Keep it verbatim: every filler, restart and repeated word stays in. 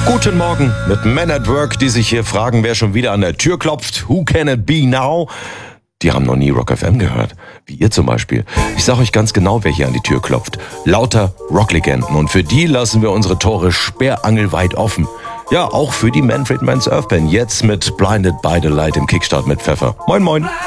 Guten Morgen mit Men at Work, die sich hier fragen, wer schon wieder an der Tür klopft. Who can it be now? Die haben noch nie Rock F M gehört. Wie ihr zum Beispiel. Ich sag euch ganz genau, wer hier an die Tür klopft. Lauter Rocklegenden. Und für die lassen wir unsere Tore sperrangelweit offen. Ja, auch für die Manfred Mann's Earth Band. Jetzt mit Blinded by the Light im Kickstart mit Pfeffer. Moin, moin.